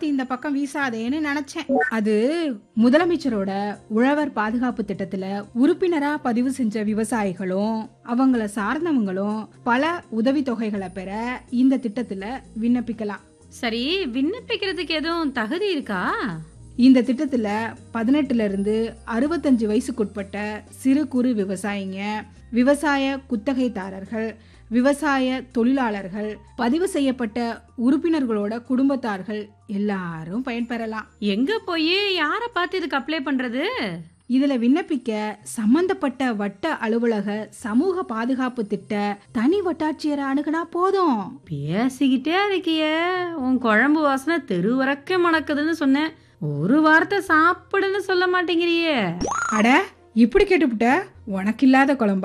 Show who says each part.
Speaker 1: இந்த பக்கம் வீசாதேன்னு நினைச்சேன். அது முதலமைச்சரோட உழவர் பாதுகாப்பு திட்டத்துல உறுப்பினரா பதிவு செஞ்ச விவசாயிகளும் அவங்கள சார்ந்தவங்களும் பல உதவி தொகைகளை பெற இந்த திட்டத்துல விண்ணப்பிக்கலாம்.
Speaker 2: சரி, விண்ணப்பிக்கிறதுக்கு எதுவும் தகுதி இருக்கா?
Speaker 1: இந்த திட்டத்துல 18ல இருந்து 65 வயசுக்குட்பட்ட சிறு குறு விவசாயிங்க, விவசாய குத்தகைதாரர்கள், விவசாய தொழிலாளர்கள், பதிவு செய்யப்பட்ட உறுப்பினர்களோட குடும்பத்தார்கள் எல்லாரும் பயன்பெறலாம்.
Speaker 2: எங்க போய் யார பார்த்து இதுக்கு அப்ளை பண்றது?
Speaker 1: இதுல விண்ணப்பிக்க சம்பந்தப்பட்ட வட்ட அலுவலக சமூக பாதுகாப்பு திட்ட தனி வட்டாட்சியரை அணுகுனா போதும்.
Speaker 2: பேசிக்கிட்டே இருக்கியே, உன் குழம்பு வாசனை தெரு வரைக்கும் மணக்குதுன்னு சொன்னேன். ஒரு வார்த்தை சாப்பிடுன்னு சொல்ல மாட்டேங்கிறியே.
Speaker 1: அட, இப்படி கேட்டுப்புட்ட, உனக்கு இல்லாத குழம்பா?